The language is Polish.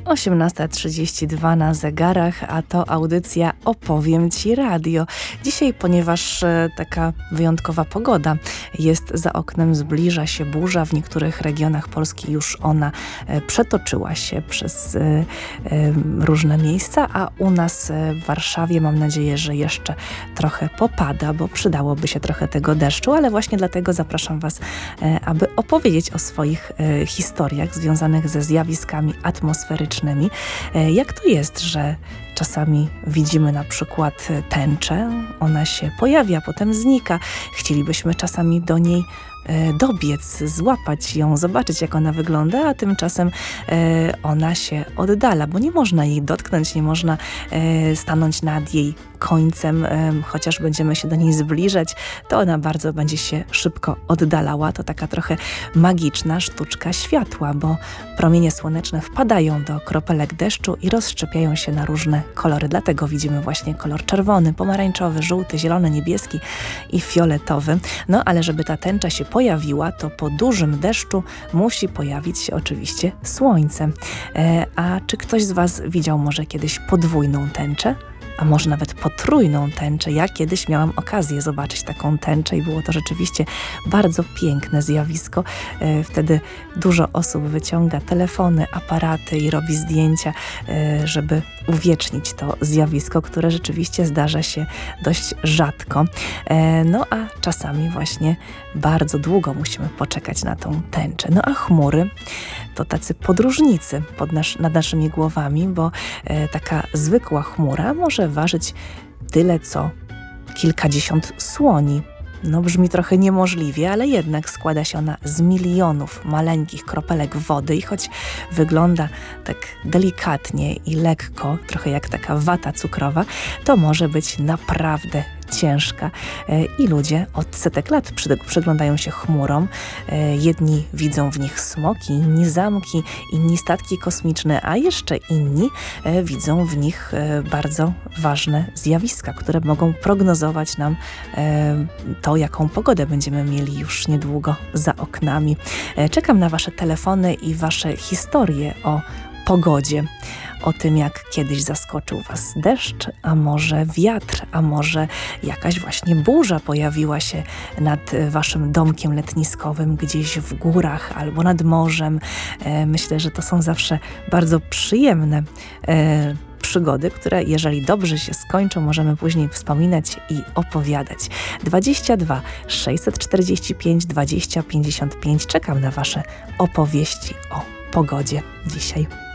18:32 na zegarach, a to audycja Opowiem Ci Radio. Dzisiaj, ponieważ taka wyjątkowa pogoda jest za oknem, zbliża się burza, w niektórych regionach Polski już ona przetoczyła się przez różne miejsca, a u nas w Warszawie mam nadzieję, że jeszcze trochę popada, bo przydałoby się trochę tego deszczu, ale właśnie dlatego zapraszam Was, aby opowiedzieć o swoich historiach związanych ze zjawiskami atmosferycznymi. Jak to jest, że czasami widzimy na przykład tęczę, ona się pojawia, potem znika. Chcielibyśmy czasami do niej dobiec, złapać ją, zobaczyć jak ona wygląda, a tymczasem ona się oddala, bo nie można jej dotknąć, nie można stanąć nad jej końcem, chociaż będziemy się do niej zbliżać, to ona bardzo będzie się szybko oddalała. To taka trochę magiczna sztuczka światła, bo promienie słoneczne wpadają do kropelek deszczu i rozszczepiają się na różne kolory. Dlatego widzimy właśnie kolor czerwony, pomarańczowy, żółty, zielony, niebieski i fioletowy. No ale żeby ta tęcza się pojawiła, to po dużym deszczu musi pojawić się oczywiście słońce. A czy ktoś z Was widział może kiedyś podwójną tęczę? A może nawet potrójną tęczę. Ja kiedyś miałam okazję zobaczyć taką tęczę i było to rzeczywiście bardzo piękne zjawisko. Wtedy dużo osób wyciąga telefony, aparaty i robi zdjęcia, żeby uwiecznić to zjawisko, które rzeczywiście zdarza się dość rzadko. No a czasami właśnie bardzo długo musimy poczekać na tą tęczę. No a chmury to tacy podróżnicy nad naszymi głowami, bo taka zwykła chmura może ważyć tyle, co kilkadziesiąt słoni. No brzmi trochę niemożliwie, ale jednak składa się ona z milionów maleńkich kropelek wody i choć wygląda tak delikatnie i lekko, trochę jak taka wata cukrowa, to może być naprawdę ciężka i ludzie od setek lat przyglądają się chmurom. Jedni widzą w nich smoki, inni zamki, inni statki kosmiczne, a jeszcze inni widzą w nich bardzo ważne zjawiska, które mogą prognozować nam to, jaką pogodę będziemy mieli już niedługo za oknami. Czekam na Wasze telefony i Wasze historie o pogodzie. O tym, jak kiedyś zaskoczył Was deszcz, a może wiatr, a może jakaś właśnie burza pojawiła się nad Waszym domkiem letniskowym gdzieś w górach albo nad morzem. Myślę, że to są zawsze bardzo przyjemne przygody, które jeżeli dobrze się skończą, możemy później wspominać i opowiadać. 22 645 20 55. Czekam na Wasze opowieści o pogodzie dzisiaj.